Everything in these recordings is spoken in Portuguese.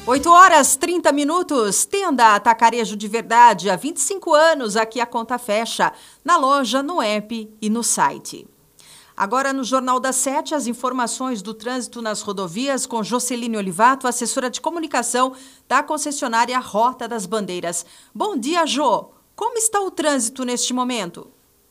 8h30. Tenda Atacarejo de Verdade. Há 25 anos aqui a conta fecha. Na loja, no app e no site. Agora no Jornal das 7, as informações do trânsito nas rodovias com Joceline Olivato, assessora de comunicação da concessionária Rota das Bandeiras. Bom dia, Jô. Como está o trânsito neste momento?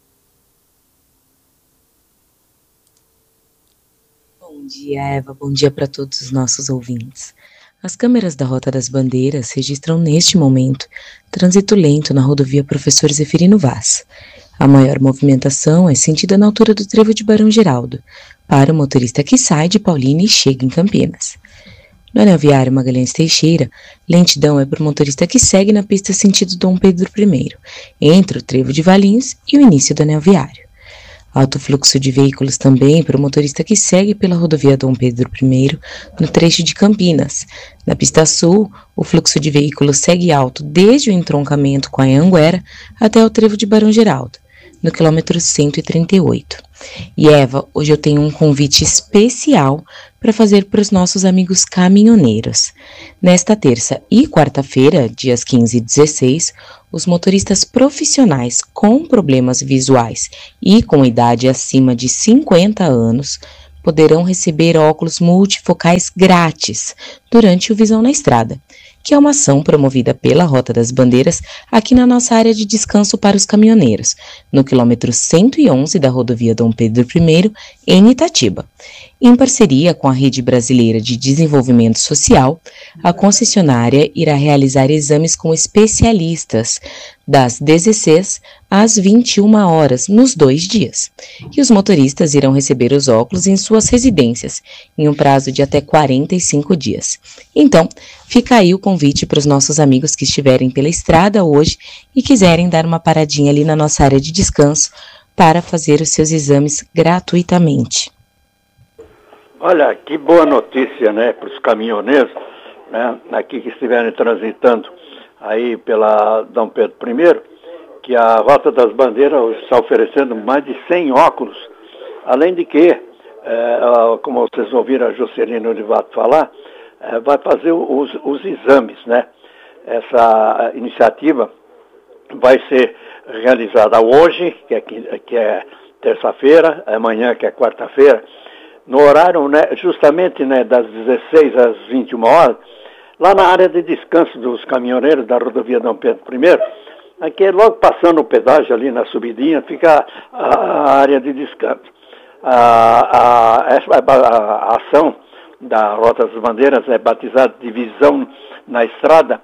Bom dia, Eva. Bom dia para todos os nossos ouvintes. As câmeras da Rota das Bandeiras registram neste momento trânsito lento na rodovia Professor Zeferino Vaz. A maior movimentação é sentida na altura do trevo de Barão Geraldo, para o motorista que sai de Paulínia e chega em Campinas. No anel viário Magalhães Teixeira, lentidão é para o motorista que segue na pista sentido Dom Pedro I, entre o trevo de Valinhos e o início do anel viário. Alto fluxo de veículos também para o motorista que segue pela rodovia Dom Pedro I no trecho de Campinas. Na pista sul, o fluxo de veículos segue alto desde o entroncamento com a Anhanguera até o trevo de Barão Geraldo, no quilômetro 138. E Eva, hoje eu tenho um convite especial para fazer para os nossos amigos caminhoneiros. Nesta terça e quarta-feira, dias 15 e 16, os motoristas profissionais com problemas visuais e com idade acima de 50 anos poderão receber óculos multifocais grátis durante o Visão na Estrada, que é uma ação promovida pela Rota das Bandeiras aqui na nossa área de descanso para os caminhoneiros, no quilômetro 111 da rodovia Dom Pedro I, em Itatiba. Em parceria com a Rede Brasileira de Desenvolvimento Social, a concessionária irá realizar exames com especialistas das 16 às 21 horas nos 2 dias. E os motoristas irão receber os óculos em suas residências, em um prazo de até 45 dias. Então, fica aí o convite para os nossos amigos que estiverem pela estrada hoje e quiserem dar uma paradinha ali na nossa área de descanso para fazer os seus exames gratuitamente. Olha, que boa notícia, né, para os caminhoneiros, né, aqui que estiverem transitando aí pela Dom Pedro I, que a Rota das Bandeiras está oferecendo mais de 100 óculos, além de que, como vocês ouviram a Joceline Olivato falar, vai fazer os exames, né? Essa iniciativa vai ser realizada hoje, que é terça-feira, amanhã, que é quarta-feira, no horário, né, justamente, né, das 16 às 21 horas, lá na área de descanso dos caminhoneiros da rodovia Dom Pedro I, aqui logo passando o pedágio ali na subidinha, fica a área de descanso. A ação da Rota das Bandeiras é batizada de Visão na Estrada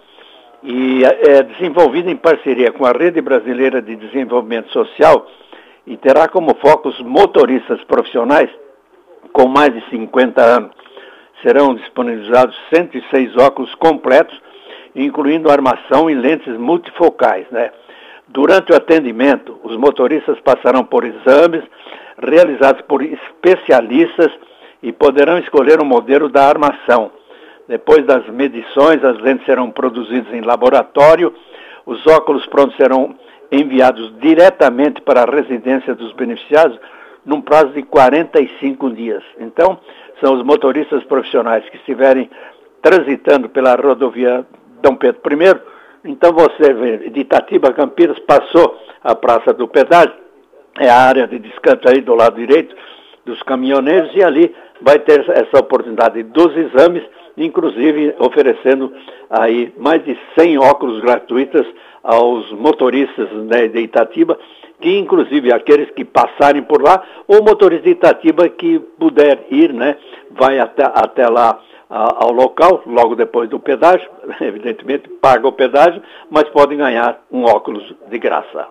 e é desenvolvida em parceria com a Rede Brasileira de Desenvolvimento Social e terá como foco os motoristas profissionais com mais de 50 anos. Serão disponibilizados 106 óculos completos, incluindo armação e lentes multifocais, né? Durante o atendimento, os motoristas passarão por exames realizados por especialistas e poderão escolher o modelo da armação. Depois das medições, as lentes serão produzidas em laboratório, os óculos prontos serão enviados diretamente para a residência dos beneficiados num prazo de 45 dias. Então, são os motoristas profissionais que estiverem transitando pela rodovia Dom Pedro I. Então, você vê, de Itatiba a Campinas, passou a Praça do Pedágio, é a área de descanso aí do lado direito dos caminhoneiros, e ali vai ter essa oportunidade dos exames, inclusive oferecendo aí mais de 100 óculos gratuitos aos motoristas, né, de Itatiba, que inclusive aqueles que passarem por lá, ou motorista de Itatiba que puder ir, né, vai até lá ao local, logo depois do pedágio, evidentemente paga o pedágio, mas podem ganhar um óculos de graça.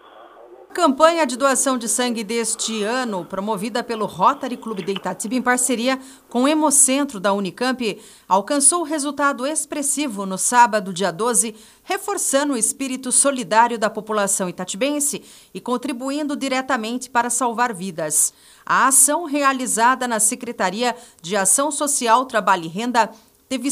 A campanha de doação de sangue deste ano, promovida pelo Rotary Clube de Itatiba em parceria com o Hemocentro da Unicamp, alcançou resultado expressivo no sábado, dia 12, reforçando o espírito solidário da população itatibense e contribuindo diretamente para salvar vidas. A ação realizada na Secretaria de Ação Social, Trabalho e Renda teve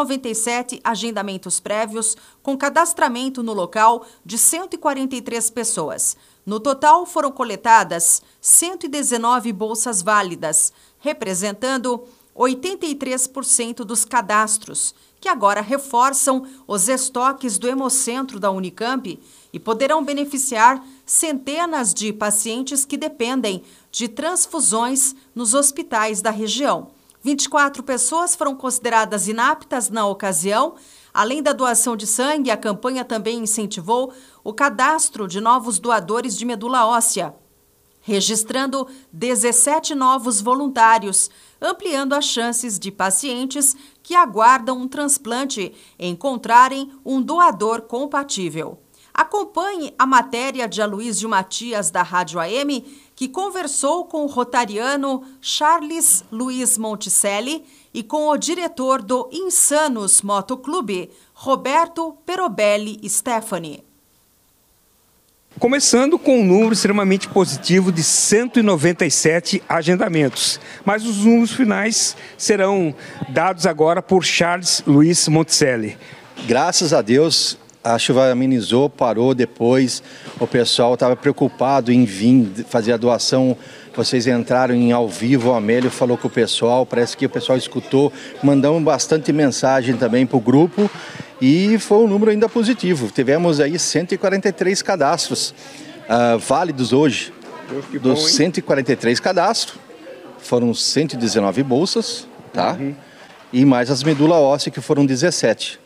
197 agendamentos prévios, com cadastramento no local de 143 pessoas. No total, foram coletadas 119 bolsas válidas, representando 83% dos cadastros, que agora reforçam os estoques do Hemocentro da Unicamp e poderão beneficiar centenas de pacientes que dependem de transfusões nos hospitais da região. 24 pessoas foram consideradas inaptas na ocasião. Além da doação de sangue, a campanha também incentivou o cadastro de novos doadores de medula óssea, registrando 17 novos voluntários, ampliando as chances de pacientes que aguardam um transplante encontrarem um doador compatível. Acompanhe a matéria de Aloísio Matias, da Rádio AM, que conversou com o rotariano Charles Luiz Monticelli e com o diretor do Insanos Motoclube, Roberto Perobelli Stefani. Começando com um número extremamente positivo de 197 agendamentos. Mas os números finais serão dados agora por Charles Luiz Monticelli. Graças a Deus, a chuva amenizou, parou depois. O pessoal estava preocupado em vir fazer a doação. Vocês entraram em ao vivo, o Amélio falou com o pessoal, parece que o pessoal escutou. Mandamos bastante mensagem também para o grupo. E foi um número ainda positivo. Tivemos aí 143 cadastros válidos hoje. Dos 143 cadastros, foram 119 bolsas, tá? E mais as medula óssea, que foram 17.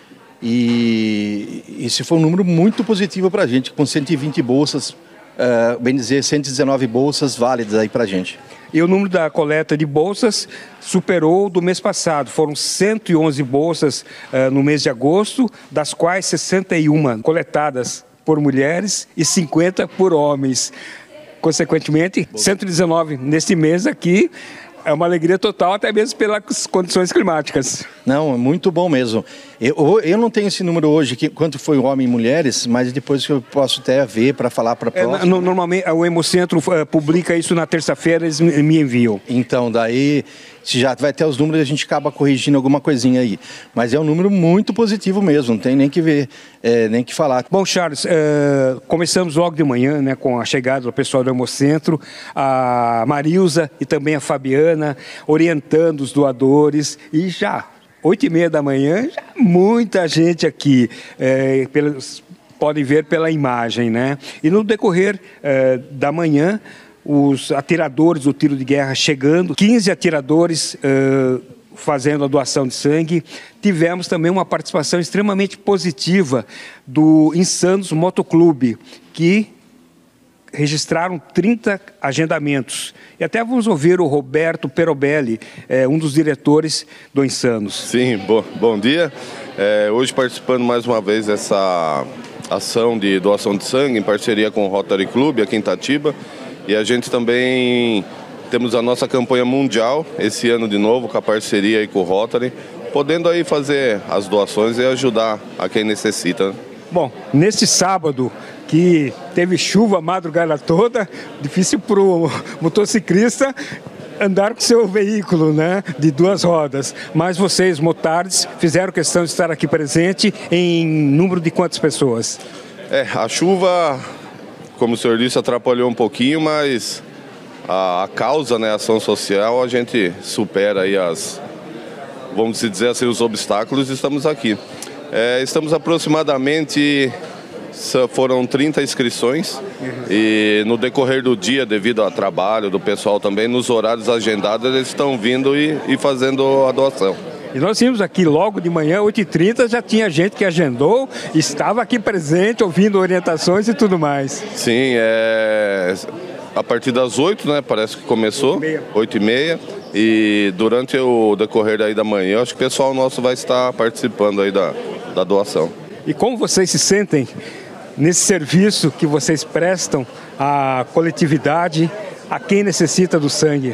E esse foi um número muito positivo para a gente, com 120 bolsas, bem dizer, 119 bolsas válidas aí para a gente. E o número da coleta de bolsas superou do mês passado. Foram 111 bolsas no mês de agosto, das quais 61 coletadas por mulheres e 50 por homens. Consequentemente, 119 neste mês aqui. É uma alegria total, até mesmo pelas condições climáticas. Não, é muito bom mesmo. Eu não tenho esse número hoje, quanto foi homem e mulheres, mas depois que eu posso até ver para falar para a próxima. Normalmente o Hemocentro publica isso na terça-feira, eles me enviam. Então, daí, se já vai ter os números, a gente acaba corrigindo alguma coisinha aí. Mas é um número muito positivo mesmo, não tem nem que ver, nem que falar. Bom, Charles, começamos logo de manhã, né, com a chegada do pessoal do Hemocentro, a Marilza e também a Fabiana, orientando os doadores, e já 8h30 da manhã, já muita gente aqui, podem ver pela imagem, né? E no decorrer da manhã, os atiradores do tiro de guerra chegando, 15 atiradores fazendo a doação de sangue. Tivemos também uma participação extremamente positiva do Insanos Motoclube, que registraram 30 agendamentos. E até vamos ouvir o Roberto Perobelli, um dos diretores do Insanos. Sim, bom dia. Hoje participando mais uma vez dessa ação de doação de sangue em parceria com o Rotary Club aqui em Itatiba. E a gente também temos a nossa campanha mundial esse ano de novo, com a parceria aí com o Rotary, podendo aí fazer as doações e ajudar a quem necessita. Bom, neste sábado, que teve chuva a madrugada toda, difícil para o motociclista andar com seu veículo, né, de 2 rodas. Mas vocês, motards, fizeram questão de estar aqui presente em número de quantas pessoas? A chuva, como o senhor disse, atrapalhou um pouquinho, mas a causa, né, a ação social, a gente supera aí vamos dizer assim, os obstáculos e estamos aqui. Estamos aproximadamente, foram 30 inscrições e no decorrer do dia, devido ao trabalho do pessoal também, nos horários agendados, eles estão vindo e fazendo a doação. E nós vimos aqui logo de manhã, 8h30, já tinha gente que agendou, estava aqui presente, ouvindo orientações e tudo mais. Sim, a partir das 8, né, parece que começou, 8h30, e durante o decorrer aí da manhã, acho que o pessoal nosso vai estar participando aí da doação. E como vocês se sentem nesse serviço que vocês prestam à coletividade, a quem necessita do sangue?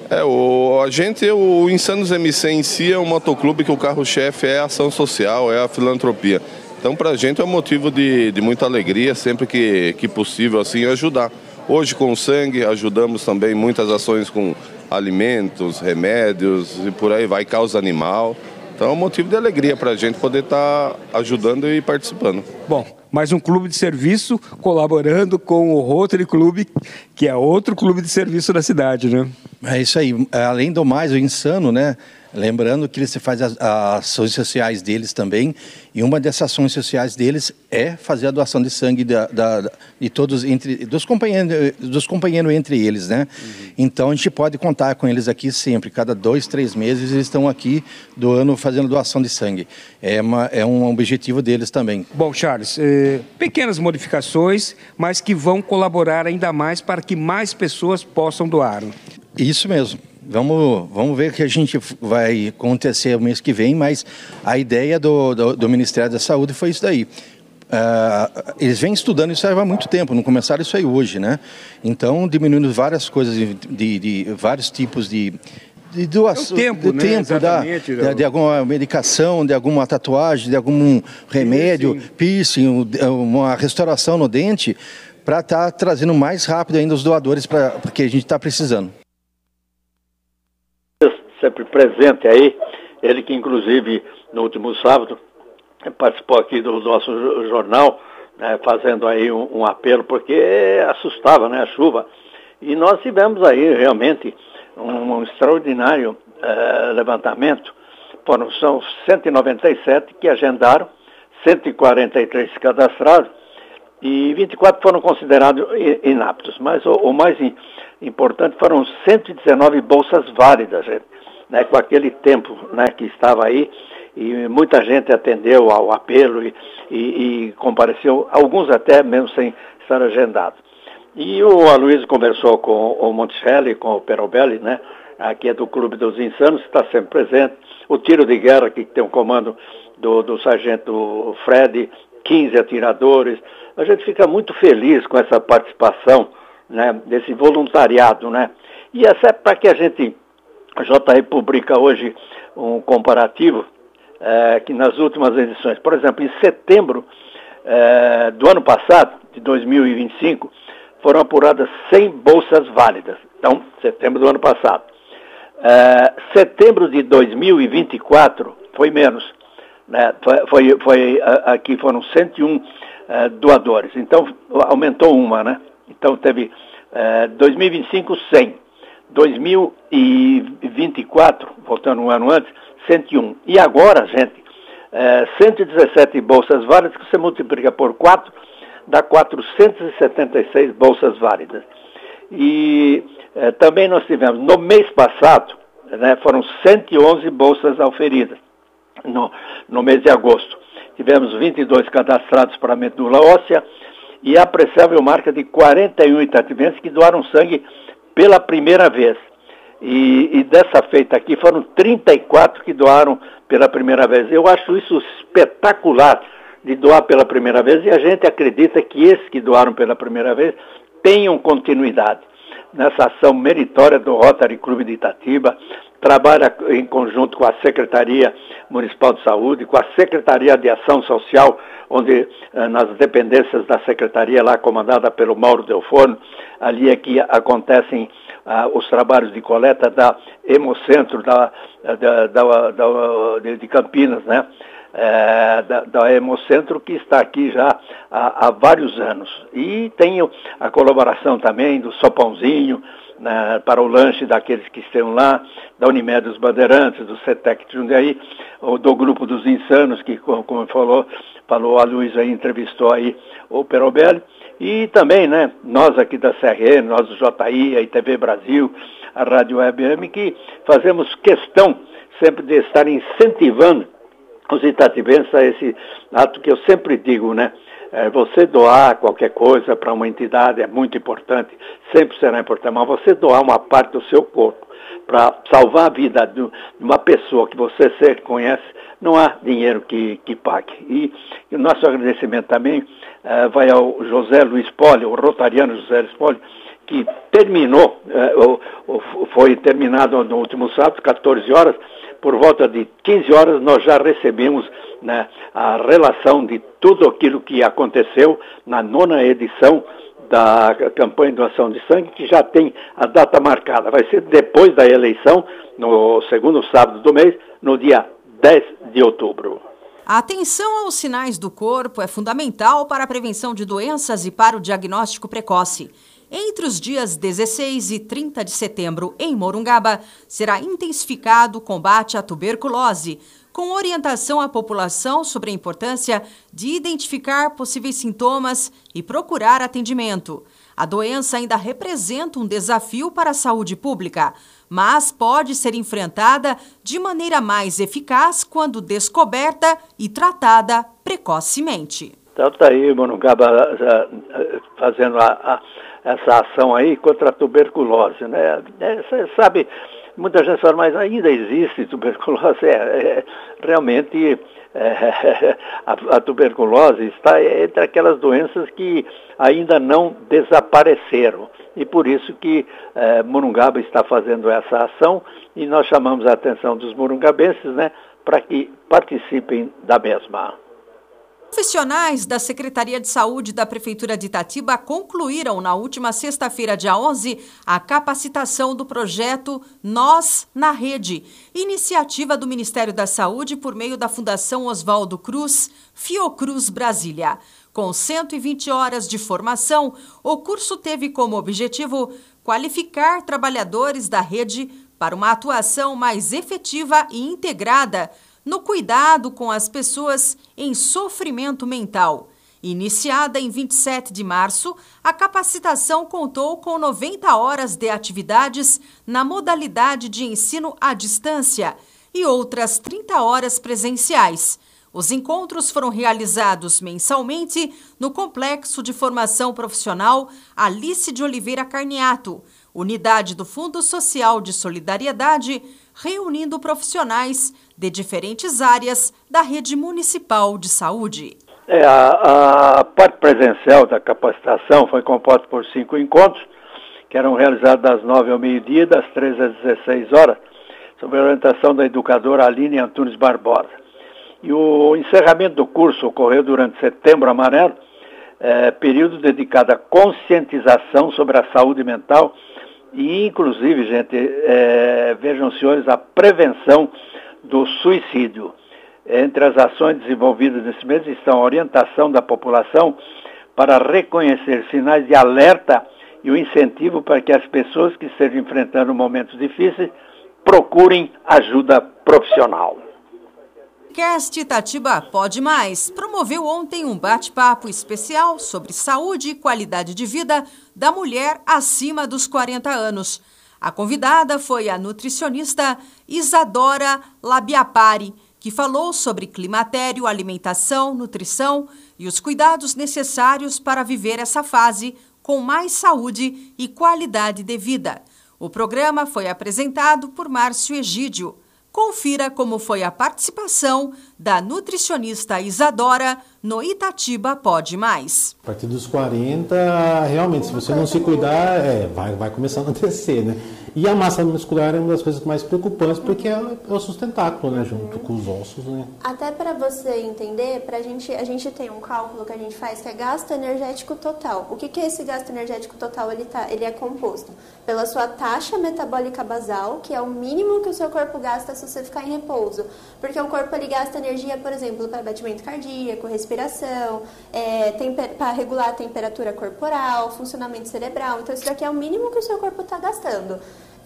O Insanos MC em si é um motoclube que o carro-chefe é a ação social, é a filantropia. Então, para a gente é um motivo de muita alegria, sempre que possível, assim, ajudar. Hoje, com o sangue, ajudamos também muitas ações com alimentos, remédios e por aí vai, causa animal. Então, é um motivo de alegria para a gente poder estar ajudando e participando. Bom, mais um clube de serviço colaborando com o Rotary Club, que é outro clube de serviço da cidade, né? É isso aí. Além do mais, o Insano, né? Lembrando que eles fazem as ações sociais deles também, e uma dessas ações sociais deles é fazer a doação de sangue de todos, dos companheiros entre eles, né? Uhum. Então a gente pode contar com eles aqui sempre, cada 2, 3 meses eles estão aqui doando, fazendo doação de sangue. É um objetivo deles também. Bom, Charles, pequenas modificações, mas que vão colaborar ainda mais para que mais pessoas possam doar. Isso mesmo. Vamos ver o que a gente vai acontecer o mês que vem, mas a ideia do Ministério da Saúde foi isso daí. Eles vêm estudando isso há muito tempo, não começaram isso aí hoje, né? Então, diminuindo várias coisas, de vários tipos de doação, de alguma medicação, de alguma tatuagem, de algum remédio, piercing, uma restauração no dente, para estar trazendo mais rápido ainda os doadores porque a gente está precisando. Sempre presente aí, ele que inclusive no último sábado participou aqui do nosso jornal, né, fazendo aí um apelo, porque assustava, né, a chuva. E nós tivemos aí realmente um extraordinário levantamento. São 197 que agendaram, 143 cadastrados e 24 foram considerados inaptos. Mas o mais importante foram 119 bolsas válidas, gente. Né, com aquele tempo, né, que estava aí, e muita gente atendeu ao apelo e compareceu, alguns até mesmo sem estar agendados. E o Aloysio conversou com o Monticelli, com o Perobelli, né, aqui é do Clube dos Insanos, está sempre presente. O tiro de guerra, que tem o comando do sargento Fred, 15 atiradores. A gente fica muito feliz com essa participação, né, desse voluntariado, né. E essa é para que a JR publica hoje um comparativo que nas últimas edições, por exemplo, em setembro do ano passado, de 2025, foram apuradas 100 bolsas válidas. Então, setembro do ano passado. Setembro de 2024 foi menos. Né? Aqui foram 101 doadores. Então, aumentou uma, né? Então, teve 2025, 100. 2024, voltando um ano antes, 101. E agora, gente, 117 bolsas válidas, que você multiplica por 4, dá 476 bolsas válidas. E também nós tivemos, no mês passado, né, foram 111 bolsas auferidas, no mês de agosto. Tivemos 22 cadastrados para medula óssea e a apreciável marca de 41 itatibenses que doaram sangue pela primeira vez. E dessa feita aqui foram 34 que doaram pela primeira vez. Eu acho isso espetacular de doar pela primeira vez e a gente acredita que esses que doaram pela primeira vez tenham continuidade nessa ação meritória do Rotary Clube de Itatiba. Trabalha em conjunto com a Secretaria Municipal de Saúde, com a Secretaria de Ação Social, onde nas dependências da Secretaria lá comandada pelo Mauro Delforno, ali é que acontecem os trabalhos de coleta da Hemocentro de Campinas, né? Da Hemocentro, que está aqui já há vários anos. E tem a colaboração também do Sopãozinho, né, para o lanche daqueles que estão lá, da Unimed dos Bandeirantes, do CETEC de Jundiaí, ou do Grupo dos Insanos, que, como falou a Luísa aí, entrevistou aí o Perobelli, e também, né, nós aqui da CRN, nós do JI, a ITV Brasil, a Rádio WebM, que fazemos questão sempre de estar incentivando os itatibenses a esse ato que eu sempre digo, né? Você doar qualquer coisa para uma entidade é muito importante, sempre será importante, mas você doar uma parte do seu corpo para salvar a vida de uma pessoa que você conhece, não há dinheiro que pague. E o nosso agradecimento também vai ao José Luiz Poli, o rotariano José Luiz Poli, que terminou, foi terminado no último sábado, 14 horas, por volta de 15 horas nós já recebemos, né, a relação de tudo aquilo que aconteceu na 9ª edição da campanha de doação de sangue, que já tem a data marcada. Vai ser depois da eleição, no segundo sábado do mês, no dia 10 de outubro. A atenção aos sinais do corpo é fundamental para a prevenção de doenças e para o diagnóstico precoce. Entre os dias 16 e 30 de setembro, em Morungaba, será intensificado o combate à tuberculose, com orientação à população sobre a importância de identificar possíveis sintomas e procurar atendimento. A doença ainda representa um desafio para a saúde pública, mas pode ser enfrentada de maneira mais eficaz quando descoberta e tratada precocemente. Então está aí Morungaba fazendo essa ação aí contra a tuberculose, né? Você sabe, muita gente fala, mas ainda existe tuberculose. Realmente a tuberculose está entre aquelas doenças que ainda não desapareceram. E por isso que Morungaba está fazendo essa ação e nós chamamos a atenção dos morungabenses, né, para que participem da mesma. Profissionais da Secretaria de Saúde da Prefeitura de Itatiba concluíram na última sexta-feira, dia 11, a capacitação do projeto Nós na Rede, iniciativa do Ministério da Saúde por meio da Fundação Oswaldo Cruz, Fiocruz Brasília. Com 120 horas de formação, o curso teve como objetivo qualificar trabalhadores da rede para uma atuação mais efetiva e integrada no cuidado com as pessoas em sofrimento mental. Iniciada em 27 de março, a capacitação contou com 90 horas de atividades na modalidade de ensino à distância e outras 30 horas presenciais. Os encontros foram realizados mensalmente no Complexo de Formação Profissional Alice de Oliveira Carniato, unidade do Fundo Social de Solidariedade, reunindo profissionais de diferentes áreas da rede municipal de saúde. A parte presencial da capacitação foi composta por 5 encontros, que eram realizados das 9 ao meio-dia, das 13 às 16 horas, sob a orientação da educadora Aline Antunes Barbosa. E o encerramento do curso ocorreu durante Setembro Amarelo, período dedicado à conscientização sobre a saúde mental e, inclusive, gente, vejam, senhores, a prevenção do suicídio. Entre as ações desenvolvidas nesse mês estão a orientação da população para reconhecer sinais de alerta e o incentivo para que as pessoas que estejam enfrentando momentos difíceis procurem ajuda profissional. Cast Itatiba Pode Mais promoveu ontem um bate-papo especial sobre saúde e qualidade de vida da mulher acima dos 40 anos. A convidada foi a nutricionista Isadora Labiapari, que falou sobre climatério, alimentação, nutrição e os cuidados necessários para viver essa fase com mais saúde e qualidade de vida. O programa foi apresentado por Márcio Egídio. Confira como foi a participação da nutricionista Isadora no Itatiba Pode Mais. A partir dos 40, realmente, se você não se cuidar, vai começando a descer, né? E a massa muscular é uma das coisas mais preocupantes, porque é o sustentáculo, né? Junto com os ossos, né? Até para você entender, a gente tem um cálculo que a gente faz que é gasto energético total. O que é esse gasto energético total? Ele é composto pela sua taxa metabólica basal, que é o mínimo que o seu corpo gasta se você ficar em repouso. Porque o corpo ele gasta energia, por exemplo, para batimento cardíaco, respiração, para regular a temperatura corporal, funcionamento cerebral. Então, isso daqui é o mínimo que o seu corpo está gastando.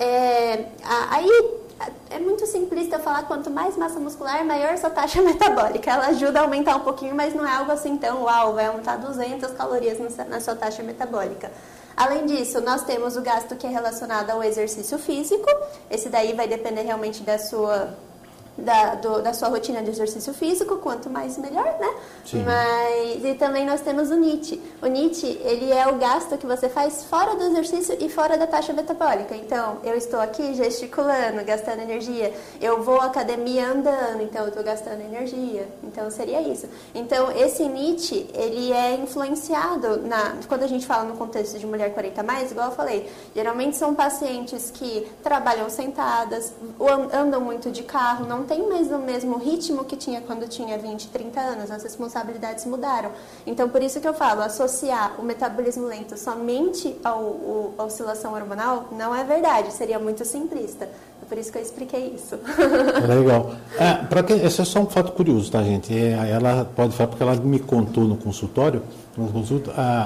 Aí é muito simplista falar quanto mais massa muscular, maior sua taxa metabólica. Ela ajuda a aumentar um pouquinho, mas não é algo assim tão uau, vai aumentar 200 calorias na sua taxa metabólica. Além disso, nós temos o gasto que é relacionado ao exercício físico. Esse daí vai depender realmente da sua rotina de exercício físico, quanto mais melhor, né? Sim. E também nós temos o NEAT. O NEAT, ele é o gasto que você faz fora do exercício e fora da taxa metabólica. Então, eu estou aqui gesticulando, gastando energia. Eu vou à academia andando, então eu estou gastando energia. Então, seria isso. Então, esse NEAT, ele é influenciado quando a gente fala no contexto de mulher 40+, igual eu falei, geralmente são pacientes que trabalham sentadas, andam muito de carro, não tem mais o mesmo ritmo que tinha quando tinha 20, 30 anos, as responsabilidades mudaram. Então, por isso que eu falo, associar o metabolismo lento somente à oscilação hormonal não é verdade, seria muito simplista. É por isso que eu expliquei isso. Legal. Esse é só um fato curioso, tá, gente? Ela pode falar, porque ela me contou no consultório,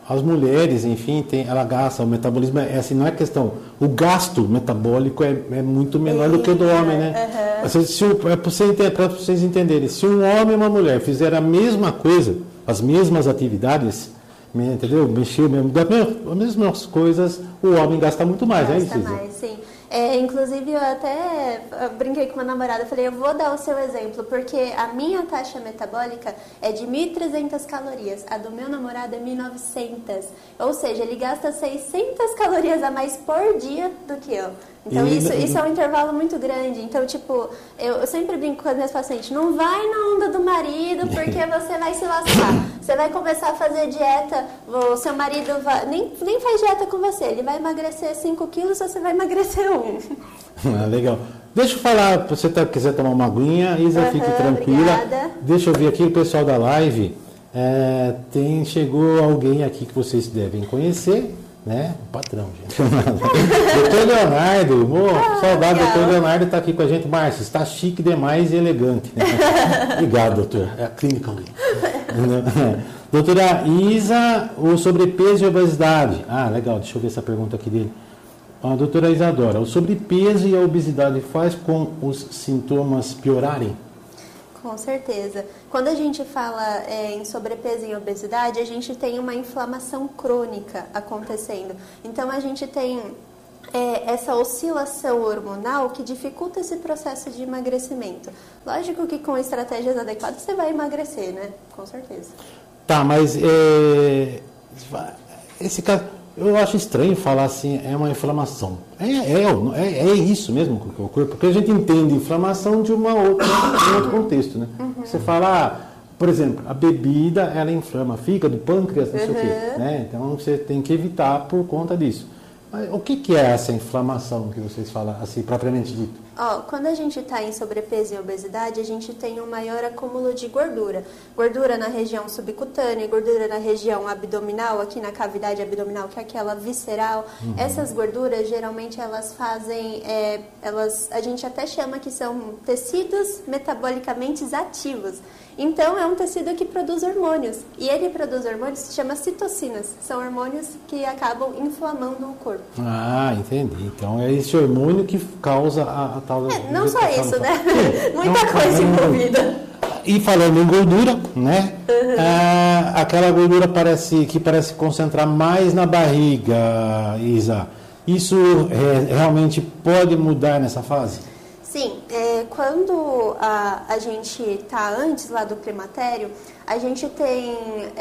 as mulheres, enfim, ela gasta, o metabolismo assim, não é questão, o gasto metabólico é muito menor do que o do homem, né? Para vocês entenderem, se um homem e uma mulher fizerem a mesma coisa, as mesmas atividades, entendeu? Mexer as mesmas coisas, o homem gasta muito mais, né, Cisa? Gasta mais, sim. Inclusive, eu até brinquei com uma namorada, falei, eu vou dar o seu exemplo, porque a minha taxa metabólica é de 1.300 calorias, a do meu namorado é 1.900, ou seja, ele gasta 600 calorias a mais por dia do que eu. Então, isso é um intervalo muito grande. Então, tipo, eu sempre brinco com as minhas pacientes, não vai na onda do marido, porque você vai se lascar. Você vai começar a fazer dieta, o seu marido nem faz dieta com você, ele vai emagrecer 5 quilos, você vai emagrecer 1. Legal. Deixa eu falar, se você quiser tomar uma aguinha, Isa, fique tranquila. Obrigada. Deixa eu ver aqui o pessoal da live. Chegou alguém aqui que vocês devem conhecer, né? O patrão, gente. Doutor Leonardo, saudade do doutor Leonardo está aqui com a gente. Márcio, está chique demais e elegante. Né? Obrigado, doutor. É a clínica ali. Doutora Isa, o sobrepeso e obesidade. Legal, deixa eu ver essa pergunta aqui dele. Doutora Isadora, o sobrepeso e a obesidade faz com os sintomas piorarem? Com certeza. Quando a gente fala em sobrepeso e obesidade, a gente tem uma inflamação crônica acontecendo. Então, a gente tem essa oscilação hormonal que dificulta esse processo de emagrecimento. Lógico que com estratégias adequadas você vai emagrecer, né? Com certeza. Tá, mas esse caso, eu acho estranho falar assim, é uma inflamação. É isso mesmo com o corpo, porque a gente entende inflamação de um outro contexto, né? Uhum. Você fala, por exemplo, a bebida, ela inflama fígado, pâncreas, não sei o quê, né? Então você tem que evitar por conta disso. Mas o que é essa inflamação que vocês falam, assim, propriamente dito? Quando a gente está em sobrepeso e obesidade, a gente tem um maior acúmulo de gordura. Gordura na região subcutânea, gordura na região abdominal, aqui na cavidade abdominal, que é aquela visceral. Uhum. Essas gorduras, geralmente, elas fazem... a gente até chama que são tecidos metabolicamente ativos. Então, é um tecido que produz hormônios. E ele produz hormônios que se chama citocinas. São hormônios que acabam inflamando o corpo. Entendi. Então, é esse hormônio que causa a tal... não só isso, né? Muita coisa envolvida. E falando em gordura, né? Uhum. Aquela gordura que parece concentrar mais na barriga, Isa. Isso realmente pode mudar nessa fase? Sim, quando a gente está antes lá do climatério, a gente tem...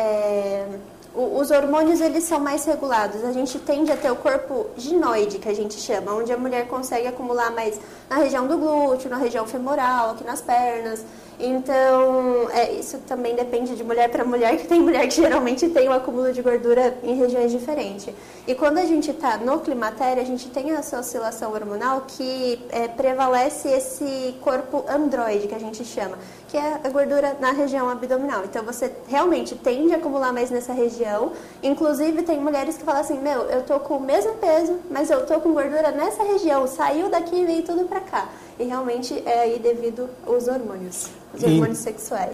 os hormônios, eles são mais regulados. A gente tende a ter o corpo ginoide, que a gente chama, onde a mulher consegue acumular mais na região do glúteo, na região femoral, aqui nas pernas. Então, isso também depende de mulher para mulher, que tem mulher que geralmente tem um acúmulo de gordura em regiões diferentes. E quando a gente está no climatério, a gente tem essa oscilação hormonal que prevalece esse corpo androide, que a gente chama, que é a gordura na região abdominal. Então, você realmente tende a acumular mais nessa região. Inclusive, tem mulheres que falam assim, eu tô com o mesmo peso, mas eu tô com gordura nessa região, saiu daqui e veio tudo para cá. E realmente é aí devido aos hormônios, os hormônios sexuais.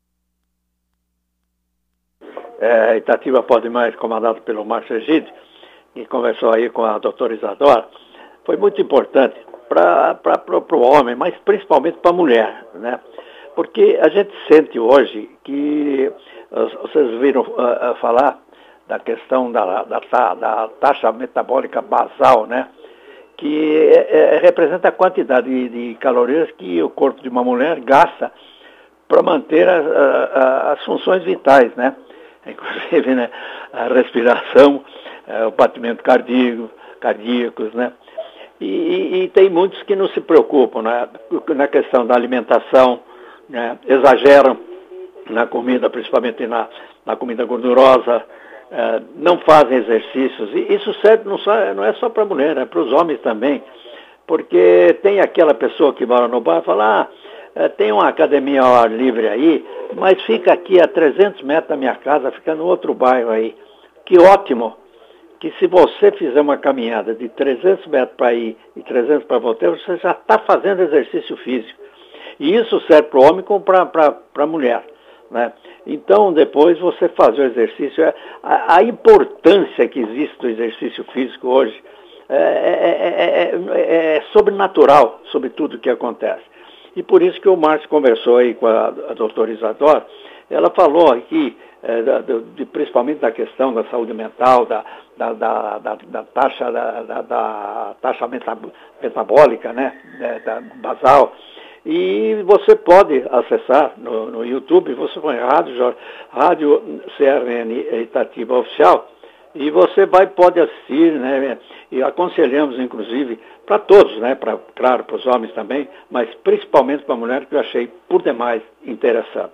Itatiba Pode Mais, comandado pelo Márcio Egídio, que conversou aí com a doutora Isadora, foi muito importante para o homem, mas principalmente para a mulher, né? Porque a gente sente hoje que, vocês viram falar da questão da taxa metabólica basal, né? Que representa a quantidade de calorias que o corpo de uma mulher gasta para manter as funções vitais, né? Inclusive, né, a respiração, o batimento cardíacos, né? E tem muitos que não se preocupam, né, na questão da alimentação, né, exageram na comida, principalmente na comida gordurosa, não fazem exercícios. E isso serve, não é só para a mulher, é para os homens também. Porque tem aquela pessoa que mora no bairro e fala, tem uma academia ao ar livre aí, mas fica aqui a 300 metros da minha casa, fica no outro bairro aí. Que ótimo! Que se você fizer uma caminhada de 300 metros para ir e 300 para voltar, você já está fazendo exercício físico. E isso serve para o homem como para a mulher, né? Então, depois você fazer o exercício, a importância que existe do exercício físico hoje é sobrenatural sobre tudo o que acontece. E por isso que o Márcio conversou aí com a doutora Isadora, ela falou aqui, principalmente da questão da saúde mental, da taxa metabólica, né, da basal. E você pode acessar no YouTube, você põe Rádio CRN Itatiba Oficial, e você pode assistir, né, e aconselhamos, inclusive, para todos, né, claro, para os homens também, mas principalmente para a mulher, que eu achei por demais interessante.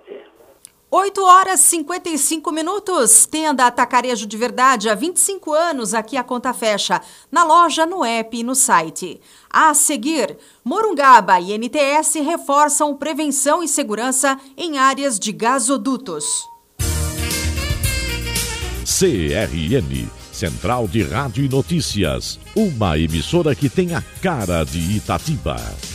8h55. Tenda Atacarejo de Verdade, há 25 anos, aqui a conta fecha. Na loja, no app e no site. A seguir, Morungaba e NTS reforçam prevenção e segurança em áreas de gasodutos. CRN, Central de Rádio e Notícias. Uma emissora que tem a cara de Itatiba.